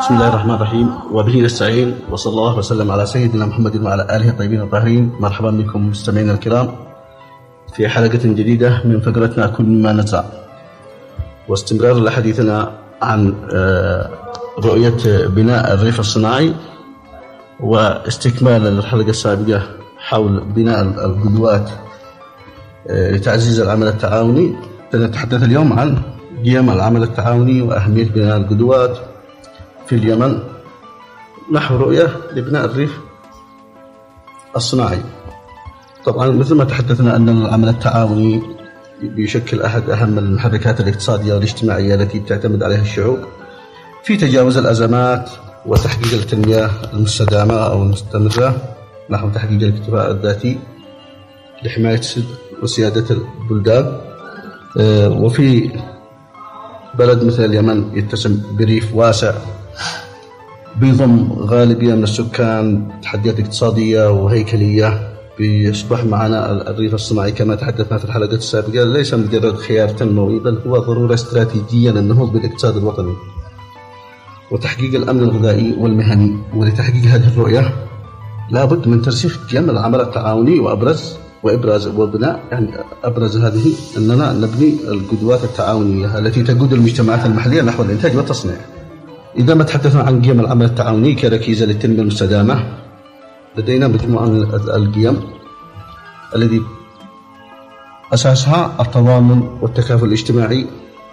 بسم الله الرحمن الرحيم، وبه نستعين، وصلى الله وسلم على سيدنا محمد وعلى آله الطيبين الطاهرين. مرحبا بكم مستمعينا الكرام في حلقة جديدة من فقرتنا كل ما نزع، واستمرار لحديثنا عن رؤية بناء الريف الصناعي، واستكمالا للحلقة السابقة حول بناء القدوات لتعزيز العمل التعاوني. سنتحدث اليوم عن قيم العمل التعاوني وأهمية بناء القدوات في اليمن نحو رؤية لبناء الريف الصناعي. طبعا مثل ما تحدثنا أن العمل التعاوني بيشكل أحد أهم المحركات الاقتصادية والاجتماعية التي تعتمد عليها الشعوب في تجاوز الأزمات وتحقيق التنمية المستدامة أو المستمرة نحو تحقيق الاكتفاء الذاتي لحماية وسيادة البلدان. وفي بلد مثل اليمن يتسم بريف واسع بيضم غالبية من السكان تحديات اقتصادية وهيكلية، بيصبح معنا الريف الصناعي كما تحدثنا في الحلقة السابقة ليس مجرد خيار تنموي، بل هو ضرورة استراتيجية للنهوض بالاقتصاد الوطني وتحقيق الأمن الغذائي والمهني. ولتحقيق هذه الرؤية لابد من ترسيخ قيم العمل التعاوني وإبراز وبناء أبرز هذه أننا نبني القدوات التعاونية التي تقود المجتمعات المحلية نحو الإنتاج والتصنيع. إذا ما تحدثنا عن قيم العمل التعاوني كركيزة للتنمية المستدامة، لدينا مجموعة من القيم التي أساسها التضامن والتكافل الاجتماعي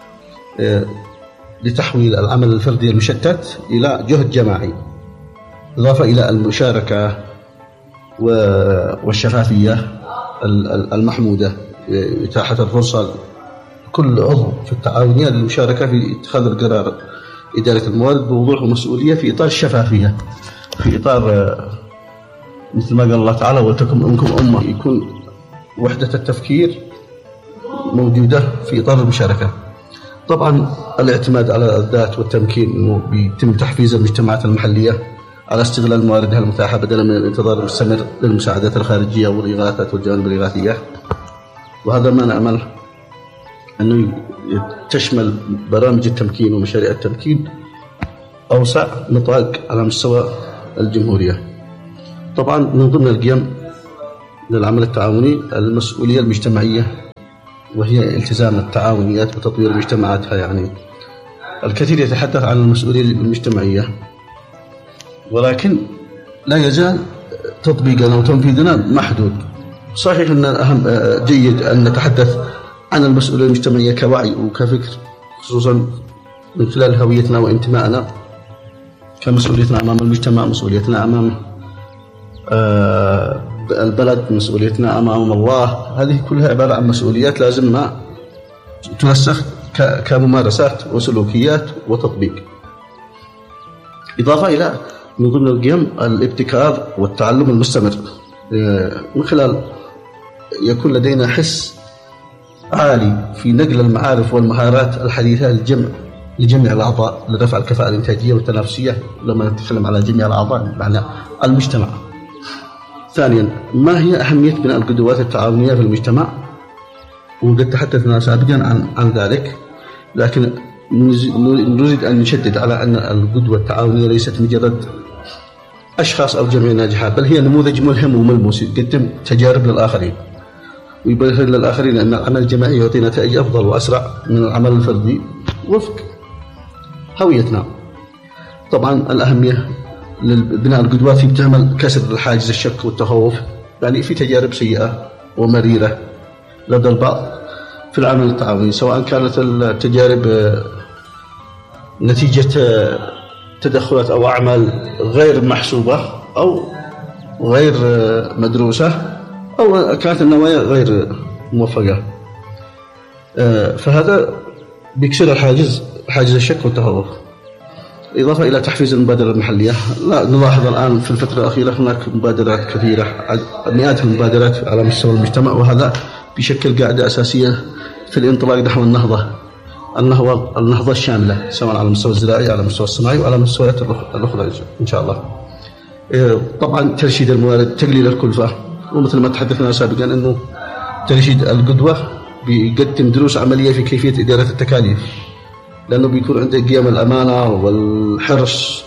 لتحويل العمل الفردي المشتت إلى جهد جماعي، إضافة إلى المشاركة والشفافية المحمودة، إتاحة الفرصة لكل عضو في التعاونية للمشاركة في اتخاذ القرار، إدارة الموارد بوضوح ومسؤولية في إطار الشفافية، في إطار مثل ما قال الله تعالى ولتكن منكم أمة، يكون وحدة التفكير موجودة في إطار المشاركة. طبعا الاعتماد على الذات والتمكين، إنه بيتم تحفيز المجتمعات المحلية على استغلال مواردها المتاحة بدلا من الانتظار المستمر للمساعدات الخارجية والإغاثات والجوانب الإغاثية. وهذا ما نأمل أنه تشمل برامج التمكين ومشاريع التمكين أوسع نطاق على مستوى الجمهورية. طبعا من ضمن القيم للعمل التعاوني المسؤولية المجتمعية، وهي التزام التعاونيات وتطوير مجتمعاتها. يعني الكثير يتحدث عن المسؤولية المجتمعية، ولكن لا يزال تطبيقنا وتنفيذنا محدود. صحيح أن الأهم جيد أن نتحدث عن المسؤولية المجتمعية كوعي وكفكر، خصوصا من خلال هويتنا وانتمائنا كمسؤوليتنا أمام المجتمع، مسؤوليتنا أمام البلد، مسؤوليتنا أمام الله. هذه كلها عبارة عن مسؤوليات لازم ما تنسخ كممارسات وسلوكيات وتطبيق. إضافة إلى من ضمن القيم الابتكار والتعلم المستمر، من خلال يكون لدينا حس عالي في نقل المعارف والمهارات الحديثة لجميع الأعضاء لرفع الكفاءة الإنتاجية والتنافسية. لما نتكلم على جميع الأعضاء معنى المجتمع. ثانيا، ما هي أهمية بناء القدوات التعاونية في المجتمع؟ وقد تحدثنا سابقا عن ذلك، لكن نريد أن نشدد على أن القدوة التعاونية ليست مجرد أشخاص أو جمعية ناجحة، بل هي نموذج ملهم وملموس يقدم تجارب للآخرين ويبين للآخرين أن العمل الجماعي يعطي نتائج أفضل وأسرع من العمل الفردي وفق هويتنا. طبعا الأهمية لبناء القدوات في بتعمل كسر الحاجز الشك والتخوف. يعني في تجارب سيئة ومريرة لدى البعض في العمل التعاوني، سواء كانت التجارب نتيجة تدخلات أو أعمال غير محسوبة أو غير مدروسة، أو كانت النوايا غير موفقة. فهذا بيكسر حاجز الشك والتخوف. إضافة إلى تحفيز المبادرة المحلية، لا نلاحظ الآن في الفترة الأخيرة هناك مبادرات كثيرة، مئات المبادرات على مستوى المجتمع، وهذا بيشكل قاعدة أساسية في الانطلاق نحو النهضة الشاملة، سواء على المستوى الزراعي، على المستوى الصناعي، وعلى المستويات الأخرى إن شاء الله. طبعا ترشيد الموارد، تقليل الكلفة، ومثل ما تحدثنا سابقا أنه ترشيد القدوة بيقدم دروس عملية في كيفية إدارة التكاليف لأنه بيكون عنده قيم الأمانة والحرص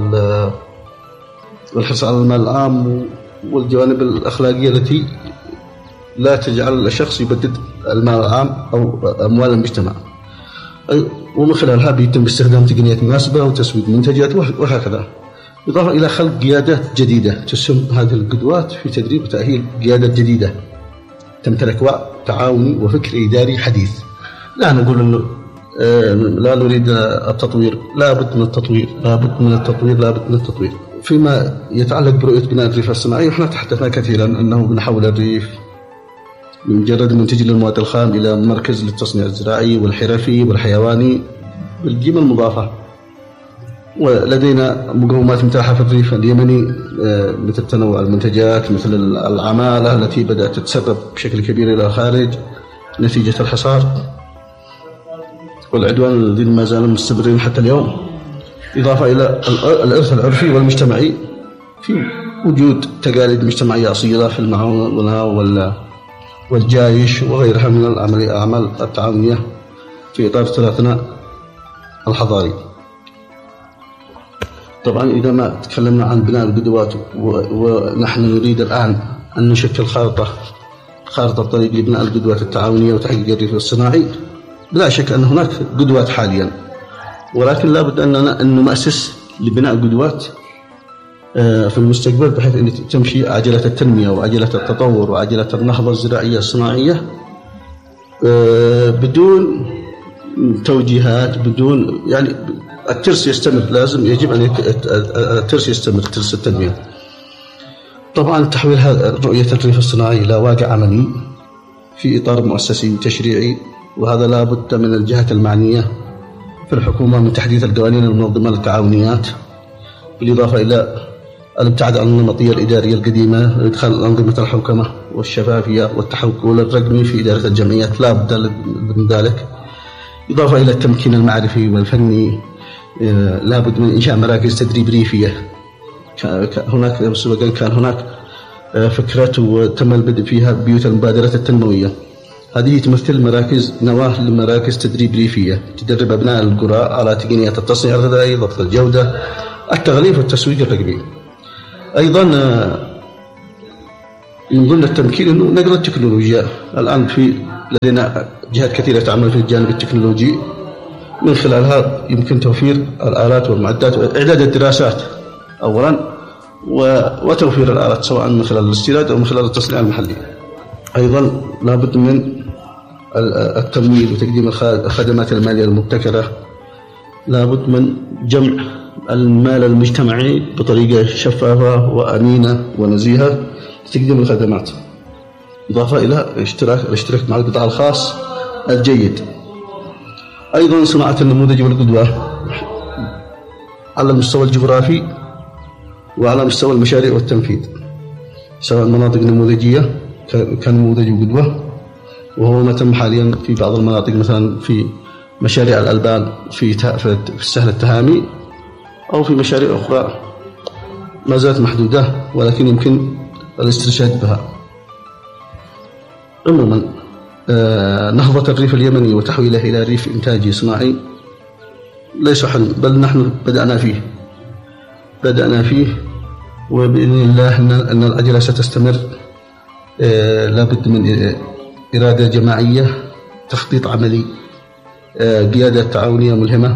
والحرص على المال العام والجوانب الأخلاقية التي لا تجعل الشخص يبدد المال العام أو أموال المجتمع. ومن خلالها بيتم استخدام تقنيات مناسبة وتسويق منتجات وهكذا، إضافة إلى خلق قيادات جديدة تسهم هذه القدوات في تدريب وتأهيل قيادات جديدة تمتلك وعي تعاوني وفكر إداري حديث. لا نقول إنه لا نريد التطوير، لابد من التطوير، لابد من التطوير، لابد من التطوير. فيما يتعلق برؤية بناء الريف الصناعي، احنا تحدثنا كثيرا أنه بنحول الريف من مجرد منتج للمواد الخام إلى مركز للتصنيع الزراعي والحرفي والحيواني بالقيمة المضافة. ولدينا مقومات متاحة في الريف اليمني مثل تنوع المنتجات، مثل العمالة التي بدأت تتسرب بشكل كبير إلى الخارج نتيجة الحصار والعدوان الذين ما زالوا مستمرين حتى اليوم، إضافة إلى الإرث العرفي والمجتمعي في وجود تقاليد مجتمعية أصيلة في المعونة والجايش وغيرها من الأعمال التعاونية في إطار تراثنا الحضاري. طبعا إذا ما تكلمنا عن بناء القدوات ونحن نريد الآن أن نشكل خارطة طريق لبناء القدوات التعاونية وتحقيق الريف الصناعي، بلا شك أن هناك قدوات حاليا، ولكن لا بد أن نؤسس لبناء قدوات في المستقبل بحيث أن تمشي عجلة التنمية وعجلة التطور وعجلة النهضة الزراعية الصناعية بدون توجيهات، بدون يعني الترس يستمر، لازم يجب أن الترس يستمر، ترس التنمية. طبعا تحويل رؤية الريف الصناعي إلى واقع عملي في إطار مؤسسي وتشريعي، وهذا لا بد من الجهات المعنية في الحكومة من تحديث القوانين المنظمة للتعاونيات، بالإضافة إلى الابتعاد عن النمطية الإدارية القديمة وإدخال الأنظمة الحوكمة والشفافية والتحول الرقمي في إدارة الجمعيات، لا بد من ذلك. إضافة إلى التمكين المعرفي والفني، لا بد من إنشاء مراكز تدريب ريفية. هناك سبقا كان هناك فكرة وتم البدء فيها بيوت المبادرة التنموية، هذه تمثل مراكز نواة لمراكز تدريب ريفية تدرب أبناء القرى على تقنيات التصنيع الغذائي، ضبط الجودة، التغليف والتسويق الرقمي. أيضا من ضمن التمكين أنه نقل التكنولوجيا. الآن لدينا جهات كثيرة تعمل في الجانب التكنولوجي، من خلالها يمكن توفير الآلات والمعدات وإعداد الدراسات أولا، وتوفير الآلات سواء من خلال الاستيراد أو من خلال التصنيع المحلي. أيضا لابد من التمويل وتقديم الخدمات المالية المبتكرة، لابد من جمع المال المجتمعي بطريقة شفافة وأمينة ونزيهة لتقديم الخدمات، إضافة إلى الاشتراك مع القطاع الخاص الجيد. أيضا صناعة النموذج والقدوة على المستوى الجغرافي وعلى مستوى المشاريع والتنفيذ، سواء مناطق نموذجية كنموذج وقدوة، وهو ما تم حاليا في بعض المناطق، مثلا في مشاريع الألبان في السهل التهامي، أو في مشاريع أخرى ما زالت محدودة ولكن يمكن الاسترشاد بها. عموما نهضة الريف اليمني وتحويله إلى ريف إنتاجي صناعي ليس حلم، بل نحن بدأنا فيه وبإذن الله أن العجلة ستستمر. لابد من إرادة جماعية، تخطيط عملي، قيادة تعاونية ملهمة،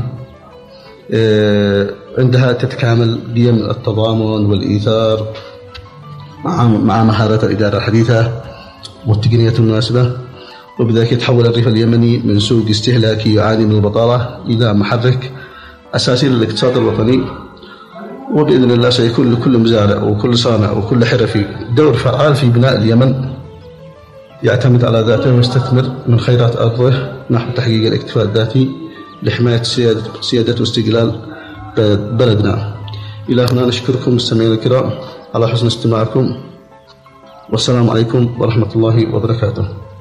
عندها تتكامل قيم التضامن والإيثار مع مهارات الإدارة الحديثة والتقنيات المناسبة، وبذلك يتحول الريف اليمني من سوق استهلاكي يعاني من البطالة إلى محرك أساسي للاقتصاد الوطني. وبإذن الله سيكون لكل مزارع وكل صانع وكل حرفي دور فعال في بناء اليمن يعتمد على ذاته ويستثمر من خيرات أرضه نحو تحقيق الاكتفاء الذاتي لحماية سيادة واستقلال بلدنا. إلى هنا نشكركم مستمعينا الكرام على حسن استماعكم، والسلام عليكم ورحمة الله وبركاته.